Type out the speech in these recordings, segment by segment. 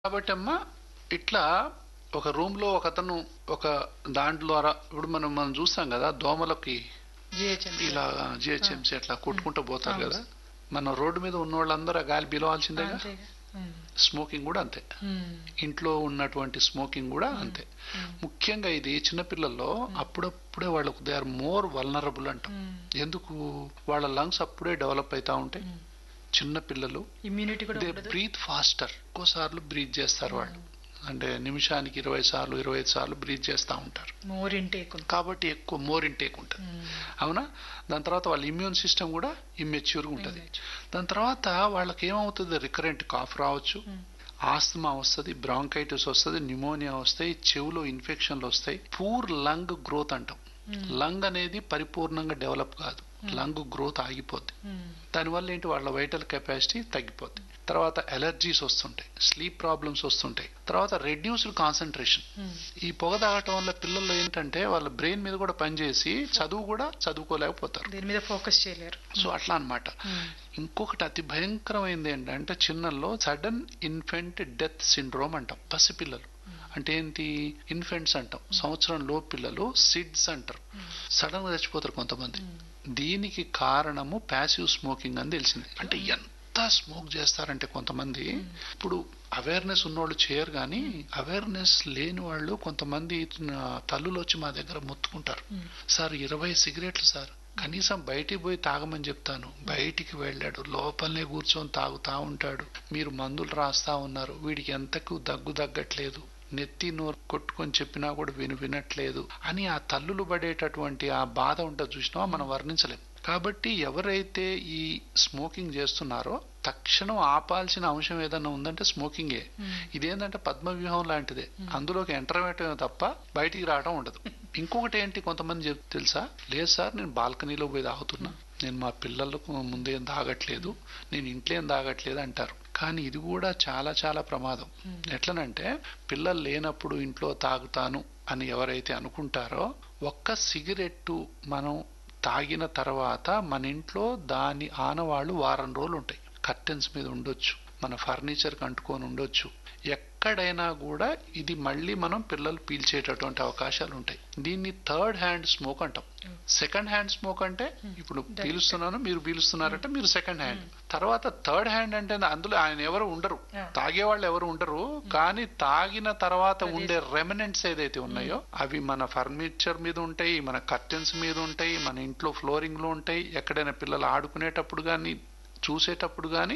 కాబట్టి అమ్మా ఇట్లా ఒక రూమ్ లో ఒకతను ఒక దాంట్లో ద్వారా ఇప్పుడు మనం చూస్తాం కదా దోమలకి జిహెచ్ఎంసీ ఇలా జిహెచ్ఎంసీ అట్లా కొట్టుకుంటూ పోతారు కదా. మన రోడ్డు మీద ఉన్న వాళ్ళందరూ ఆ గాలి పిలవాల్సిందేగా. అంతేగా. స్మోకింగ్ కూడా అంతే, ఇంట్లో ఉన్నటువంటి స్మోకింగ్ కూడా అంతే. ముఖ్యంగా ఇది చిన్నపిల్లల్లో అప్పుడప్పుడే వాళ్ళకు దే ఆర్ మోర్ వల్నరబుల్ అంటాం. ఎందుకు? వాళ్ళ లంగ్స్ అప్పుడే డెవలప్ అవుతా ఉంటాయి. చిన్న పిల్లలు ఇమ్యూనిటీ కూడా దే బ్రీత్ ఫాస్టర్, ఎక్కువ సార్లు బ్రీత్ చేస్తారు వాళ్ళు. అంటే నిమిషానికి 20 సార్లు 25 సార్లు బ్రీత్ చేస్తూ ఉంటారు. మోర్ ఇంటేక్ కాబట్టి ఎక్కువ మోర్ ఇంటేక్ ఉంటుంది. అవునా? దాని తర్వాత వాళ్ళ ఇమ్యూన్ సిస్టమ్ కూడా ఇమ్మెచ్యూర్గా ఉంటుంది. దాని తర్వాత వాళ్ళకి ఏమవుతుంది? రికరెంట్ కాఫ్ రావచ్చు, ఆస్తమా వస్తుంది, బ్రాంకైటిస్ వస్తుంది, న్యూమోనియా వస్తాయి, చెవులో ఇన్ఫెక్షన్లు వస్తాయి, పూర్ లంగ్ గ్రోత్ అంటాం. లంగ్ అనేది పరిపూర్ణంగా డెవలప్ కాదు, లంగ్ గ్రోత్ ఆగిపోద్ది. దానివల్ల ఏంటి? వాళ్ళ వైటల్ కెపాసిటీ తగ్గిపోద్ది. తర్వాత ఎలర్జీస్ వస్తుంటాయి, స్లీప్ ప్రాబ్లమ్స్ వస్తుంటాయి, తర్వాత రెడ్యూస్డ్ కాన్సన్ట్రేషన్. ఈ పొగ తాగటం వల్ల పిల్లల్లో ఏంటంటే వాళ్ళ బ్రెయిన్ మీద కూడా పనిచేసి చదువు కూడా చదువుకోలేకపోతారు, దీని మీద ఫోకస్ చేయలేరు. సో అట్లా అన్నమాట. ఇంకొకటి అతి భయంకరమైనది ఏంటంటే చిన్నల్లో సడన్ ఇన్ఫెంట్ డెత్ సిండ్రోమ్ అంటాం. పసిపిల్లలు అంటే ఏంటి? ఇన్ఫెంట్స్ అంటాం, సంవత్సరం లోపు పిల్లలు సిడ్స్ అంటారు. సడన్ గా చచ్చిపోతారు కొంతమంది. దీనికి కారణము ప్యాసివ్ స్మోకింగ్ అని తెలిసింది. అంటే ఎంత స్మోక్ చేస్తారంటే కొంతమంది, ఇప్పుడు అవేర్నెస్ ఉన్నోళ్ళు చేయరు కానీ అవేర్నెస్ లేని వాళ్ళు కొంతమంది తల్లులు వచ్చి మా దగ్గర మొత్తుకుంటారు, సార్ 20 సిగరెట్లు సార్, కనీసం బయటికి పోయి తాగమని చెప్తాను, బయటికి వెళ్ళాడు, లోపలనే కూర్చొని తాగుతా ఉంటాడు, మీరు మందులు రాస్తా ఉన్నారు, వీడికి ఎంతకు దగ్గు తగ్గట్లేదు, నెత్తి నోరు కొట్టుకొని చెప్పినా కూడా వినట్లేదు అని ఆ తల్లులు పడేటటువంటి ఆ బాధ ఉంటుంది చూసినా మనం వర్ణించలేం. కాబట్టి ఎవరైతే ఈ స్మోకింగ్ చేస్తున్నారో తక్షణం ఆపాల్సిన అంశం ఏదన్నా ఉందంటే స్మోకింగే. ఇదేంటంటే పద్మవ్యూహం లాంటిదే, అందులోకి ఎంటర్ అవ్వటమే తప్ప బయటికి రావడం ఉండదు. ఇంకొకటి ఏంటి, కొంతమంది తెలుసా, లేదు సార్ నేను బాల్కనీలో పోయి తాగుతున్నా, నేను మా పిల్లలకు ముందేం తాగట్లేదు, నేను ఇంట్లో ఏం తాగట్లేదు అంటారు. కానీ ఇది కూడా చాలా చాలా ప్రమాదం. ఎట్లనంటే పిల్లలు లేనప్పుడు ఇంట్లో తాగుతాను అని ఎవరైతే అనుకుంటారో, ఒక్క సిగరెట్టు మనం తాగిన తర్వాత మన ఇంట్లో దాని ఆనవాళ్లు వారం రోజులు ఉంటాయి. కర్టెన్స్ మీద ఉండొచ్చు, మన ఫర్నిచర్కి అంటుకొని ఉండొచ్చు, ఎక్కడైనా కూడా ఇది మళ్ళీ మనం పిల్లలు పీల్చేటటువంటి అవకాశాలు ఉంటాయి. దీన్ని థర్డ్ హ్యాండ్ స్మోక్ అంటాం. సెకండ్ హ్యాండ్ స్మోక్ అంటే ఇప్పుడు పీలుస్తున్నాను, మీరు పీలుస్తున్నారంటే మీరు సెకండ్ హ్యాండ్. తర్వాత థర్డ్ హ్యాండ్ అంటే అందులో ఆయన ఎవరు ఉండరు, తాగేవాళ్ళు ఎవరు ఉండరు, కానీ తాగిన తర్వాత ఉండే రెమినెంట్స్ ఏదైతే ఉన్నాయో అవి మన ఫర్నిచర్ మీద ఉంటాయి, మన కర్టెన్స్ మీద ఉంటాయి, మన ఇంట్లో ఫ్లోరింగ్ లో ఉంటాయి, ఎక్కడైనా పిల్లలు ఆడుకునేటప్పుడు కానీ చూసేటప్పుడు కానీ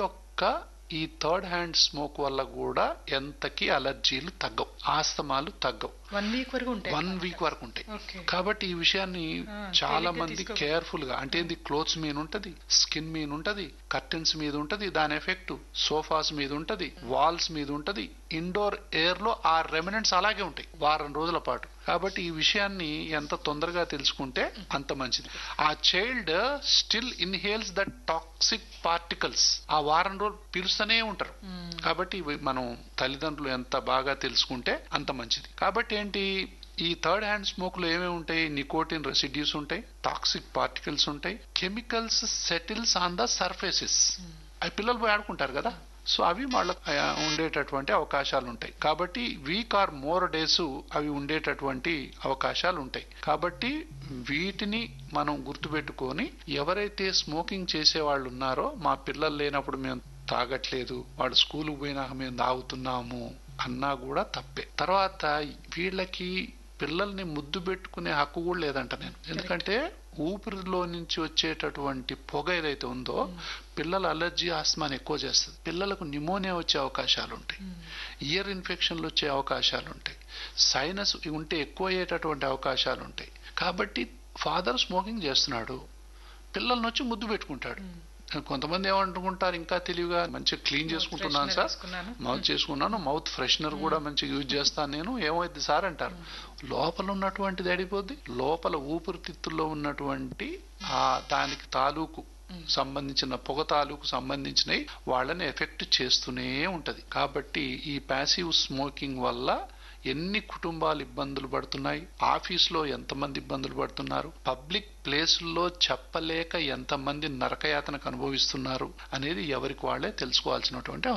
ఈ థర్డ్ హ్యాండ్ స్మోక్ వల్ల కూడా ఎంతకి అలర్జీలు తగ్గవు, ఆస్తమాలు తగ్గవు. 1 వీక్ వరకు ఉంటాయి, 1 వీక్ వరకు ఉంటాయి. కాబట్టి ఈ విషయాన్ని చాలా మంది కేర్ఫుల్ గా, అంటే ఇది క్లోత్స్ మీద ఉంటది, స్కిన్ మీద ఉంటది, కర్టెన్స్ మీద ఉంటది, దాని ఎఫెక్ట్ సోఫాస్ మీద ఉంటది, వాల్స్ మీద ఉంటది, ఇండోర్ ఎయిర్ లో ఆ రెమినెంట్స్ అలాగే ఉంటాయి వారం రోజుల పాటు. కాబట్టి ఈ విషయాన్ని ఎంత తొందరగా తెలుసుకుంటే అంత మంచిది. ఆ child still ఇన్హేల్స్ the toxic particles, ఆ వారం రోజులు పీలుస్తూనే ఉంటారు. కాబట్టి మనం తల్లిదండ్రులు ఎంత బాగా తెలుసుకుంటే అంత మంచిది. కాబట్టి ఏంటి, ఈ థర్డ్ హ్యాండ్ స్మోక్ లో ఏమేమి ఉంటాయి? నికోటిన్ రెసిడ్యూస్ ఉంటాయి, టాక్సిక్ పార్టికల్స్ ఉంటాయి, chemicals settles on the surfaces. అవి పిల్లలు పోయి ఆడుకుంటారు కదా, సో అవి వాళ్ళకు ఉండేటటువంటి అవకాశాలు ఉంటాయి. కాబట్టి వీక్ ఆర్ మోర్ డేస్ అవి ఉండేటటువంటి అవకాశాలు ఉంటాయి. కాబట్టి వీటిని మనం గుర్తుపెట్టుకొని ఎవరైతే స్మోకింగ్ చేసే వాళ్ళు ఉన్నారో, మా పిల్లలు లేనప్పుడు మేము తాగట్లేదు, వాళ్ళు స్కూల్కి పోయినాక మేము తాగుతున్నాము అన్నా కూడా తప్పే. తర్వాత వీళ్ళకి పిల్లల్ని ముద్దు పెట్టుకునే హక్కు కూడా లేదంట నేను. ఎందుకంటే ఊపిరిలో నుంచి వచ్చేటటువంటి పొగ ఏదైతే ఉందో పిల్లల అలర్జీ ఆస్మాని ఎక్కువ చేస్తుంది, పిల్లలకు న్యూమోనియా వచ్చే అవకాశాలు ఉంటాయి, ఇయర్ ఇన్ఫెక్షన్లు వచ్చే అవకాశాలు ఉంటాయి, సైనస్ ఉంటే ఎక్కువ అయ్యేటటువంటి అవకాశాలు ఉంటాయి. కాబట్టి ఫాదర్ స్మోకింగ్ చేస్తున్నాడు, పిల్లల్ని వచ్చి ముద్దు పెట్టుకుంటాడు. కొంతమంది ఏమనుకుంటారు, ఇంకా తెలివిగా మంచిగా క్లీన్ చేసుకుంటున్నాను సార్, మౌత్ చేసుకున్నాను, మౌత్ ఫ్రెషనర్ కూడా మంచిగా యూజ్ చేస్తాను నేను, ఏమైంది సార్ అంటారు. లోపల ఉన్నటువంటిది అడిపోద్ది, లోపల ఊపిరితిత్తుల్లో ఉన్నటువంటి ఆ దానికి తాలూకు సంబంధించిన పొగ తాలూకు సంబంధించినవి వాళ్ళని ఎఫెక్ట్ చేస్తూనే ఉంటది. కాబట్టి ఈ ప్యాసివ్ స్మోకింగ్ వల్ల ఎన్ని కుటుంబాలు ఇబ్బందులు పడుతున్నాయి, ఆఫీసులో ఎంతమంది ఇబ్బందులు పడుతున్నారు, పబ్లిక్ ప్లేసుల్లో చెప్పలేక ఎంతమంది నరకయాతనకు అనుభవిస్తున్నారు అనేది ఎవరికి వాళ్ళే తెలుసుకోవాల్సినటువంటి అవసరం.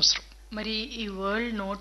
మరి ఈ వరల్డ్ నో